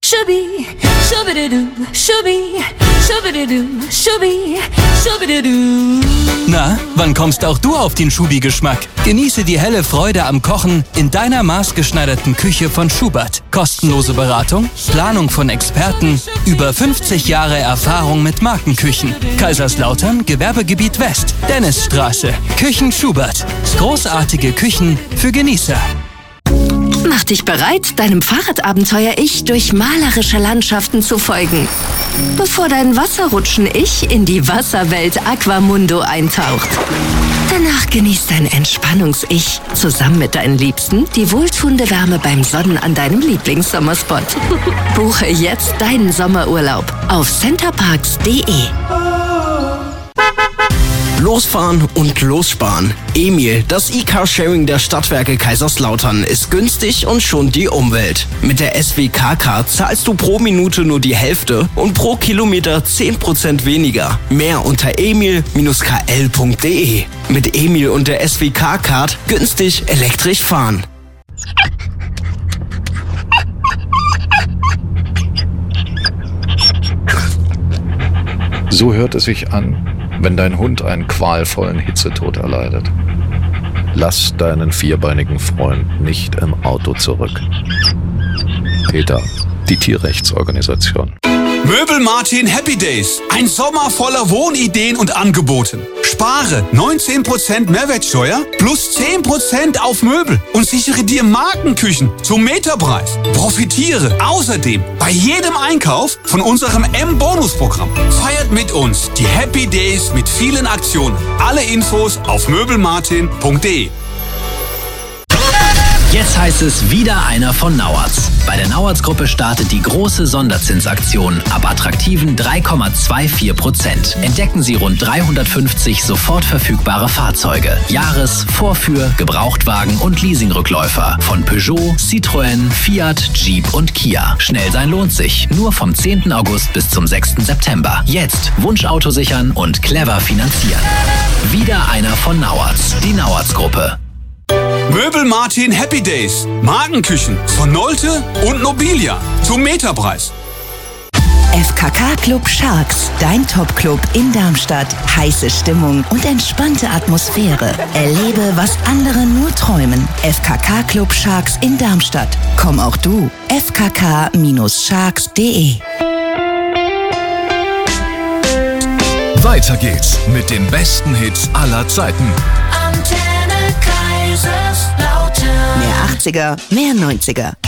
Schubi, Schubididoo, Schubi, Schubididoo, Schubi, Schubididoo. Na, wann kommst auch du auf den Schubi-Geschmack? Genieße die helle Freude am Kochen in deiner maßgeschneiderten Küche von Schubert. Kostenlose Beratung, Planung von Experten, über 50 Jahre Erfahrung mit Markenküchen. Kaiserslautern, Gewerbegebiet West, Dennisstraße, Küchen Schubert. Großartige Küchen für Genießer. Mach dich bereit, deinem Fahrradabenteuer-Ich durch malerische Landschaften zu folgen, bevor dein Wasserrutschen-Ich in die Wasserwelt Aquamundo eintaucht. Danach genießt dein Entspannungs-Ich zusammen mit deinen Liebsten die wohltuende Wärme beim Sonnen an deinem Lieblingssommerspot. Buche jetzt deinen Sommerurlaub auf centerparks.de. Losfahren und lossparen. Emil, das E-Car-Sharing der Stadtwerke Kaiserslautern, ist günstig und schont die Umwelt. Mit der SWK-Card zahlst du pro Minute nur die Hälfte und pro Kilometer 10% weniger. Mehr unter emil-kl.de. Mit Emil und der SWK-Card günstig elektrisch fahren. So hört es sich an, wenn dein Hund einen qualvollen Hitzetod erleidet. Lass deinen vierbeinigen Freund nicht im Auto zurück. PETA, die Tierrechtsorganisation. Möbel Martin Happy Days. Ein Sommer voller Wohnideen und Angeboten. Spare 19% Mehrwertsteuer plus 10% auf Möbel und sichere dir Markenküchen zum Meterpreis. Profitiere außerdem bei jedem Einkauf von unserem M-Bonus-Programm. Feiert mit uns die Happy Days mit vielen Aktionen. Alle Infos auf möbelmartin.de. Jetzt heißt es wieder einer von Nauertz. Bei der Nauertz-Gruppe startet die große Sonderzinsaktion ab attraktiven 3,24%. Entdecken Sie rund 350 sofort verfügbare Fahrzeuge. Jahres-, Vorführ-, Gebrauchtwagen und Leasingrückläufer von Peugeot, Citroën, Fiat, Jeep und Kia. Schnell sein lohnt sich. Nur vom 10. August bis zum 6. September. Jetzt Wunschauto sichern und clever finanzieren. Wieder einer von Nauertz. Die Nauertz-Gruppe. Möbel Martin Happy Days. Markenküchen von Nolte und Nobilia zum Meterpreis. FKK Club Sharks, dein Top-Club in Darmstadt. Heiße Stimmung und entspannte Atmosphäre. Erlebe, was andere nur träumen. FKK Club Sharks in Darmstadt. Komm auch du. fkk-sharks.de. Weiter geht's mit den besten Hits aller Zeiten. Antenne Kaiserslautern. Mehr 80er, mehr 90er.